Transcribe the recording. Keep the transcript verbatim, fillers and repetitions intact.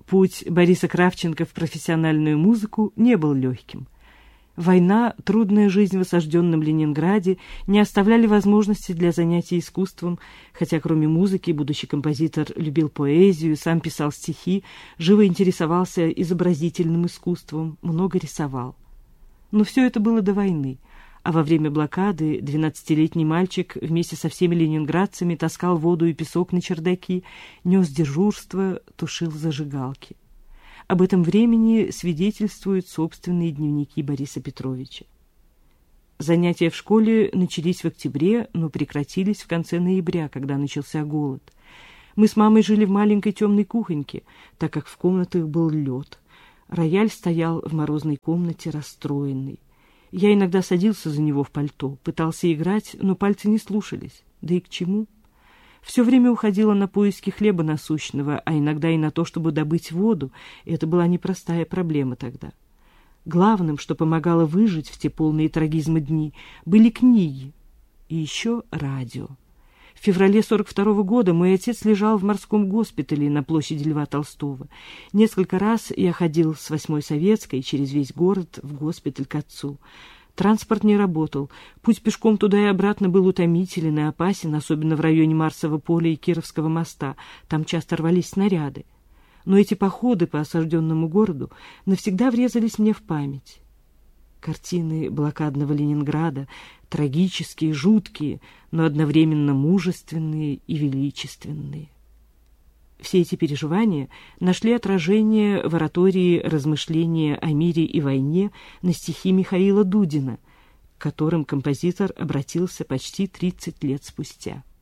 Путь Бориса Кравченко в профессиональную музыку не был легким. Война, трудная жизнь в осажденном Ленинграде не оставляли возможности для занятий искусством, хотя кроме музыки будущий композитор любил поэзию, сам писал стихи, живо интересовался изобразительным искусством, много рисовал. Но все это было до войны, а во время блокады двенадцатилетний мальчик вместе со всеми ленинградцами таскал воду и песок на чердаки, нес дежурство, тушил зажигалки. Об этом времени свидетельствуют собственные дневники Бориса Петровича. Занятия в школе начались в октябре, но прекратились в конце ноября, когда начался голод. Мы с мамой жили в маленькой темной кухоньке, так как в комнатах был лед. Рояль стоял в морозной комнате расстроенный. Я иногда садился за него в пальто, пытался играть, но пальцы не слушались. Да и к чему? Все время уходило на поиски хлеба насущного, а иногда и на то, чтобы добыть воду, и это была непростая проблема тогда. Главным, что помогало выжить в те полные трагизма дни, были книги и еще радио. В феврале сорок второго года мой отец лежал в морском госпитале на площади Льва Толстого. Несколько раз я ходил с восьмой Советской через весь город в госпиталь к отцу. Транспорт не работал. Путь пешком туда и обратно был утомителен и опасен, особенно в районе Марсового поля и Кировского моста. Там часто рвались снаряды. Но эти походы по осажденному городу навсегда врезались мне в память. Картины блокадного Ленинграда, трагические, жуткие, но одновременно мужественные и величественные. Все эти переживания нашли отражение в оратории «Размышления о мире и войне» на стихи Михаила Дудина, к которым композитор обратился почти тридцать лет спустя.